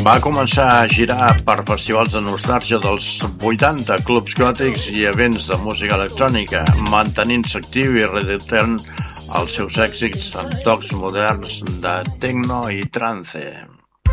Va començar a girar per festivals de nostàlgia dels 80, clubs gòtics i events de música electrònica, mantenint-se actiu i reeditant els seus èxits amb tocs moderns de techno i trance.